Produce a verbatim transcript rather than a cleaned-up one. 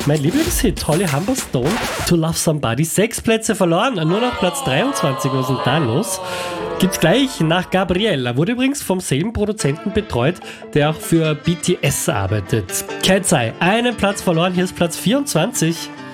Mein Lieblingshit, Holly Humberstone, To Love Somebody. Sechs Plätze verloren, nur noch Platz dreiundzwanzig. Was ist denn da los? Gibt's gleich nach Gabriella. Wurde übrigens vom selben Produzenten betreut, der auch für B T S arbeitet. Katseye, einen Platz verloren, hier ist Platz vierundzwanzig.